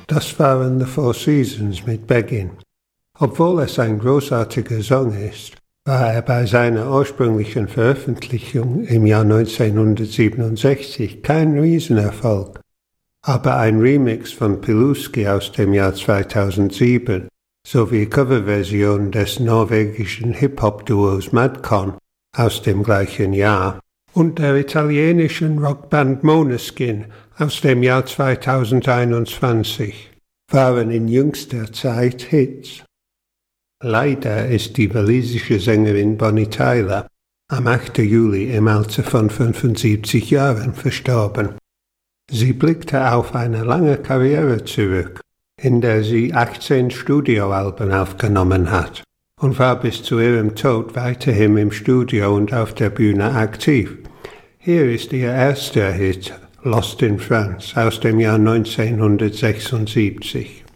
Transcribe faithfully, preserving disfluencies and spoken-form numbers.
Das waren The Four Seasons mit Begin. Obwohl es ein großartiger Song ist, war er bei seiner ursprünglichen Veröffentlichung im Jahr neunzehnhundertsiebenundsechzig kein Riesenerfolg. Aber ein Remix von Piluski aus dem Jahr zweitausendsieben sowie Coverversion des norwegischen Hip-Hop-Duos Madcon aus dem gleichen Jahr und der italienischen Rockband Måneskin aus dem Jahr zweitausendeinundzwanzig waren in jüngster Zeit Hits. Leider ist die walisische Sängerin Bonnie Tyler am achten Juli im Alter von fünfundsiebzig Jahren verstorben. Sie blickte auf eine lange Karriere zurück, in der sie achtzehn Studioalben aufgenommen hat und war bis zu ihrem Tod weiterhin im Studio und auf der Bühne aktiv. Hier ist ihr erster Hit, Lost in France, aus dem Jahr neunzehnhundertsechsundsiebzig.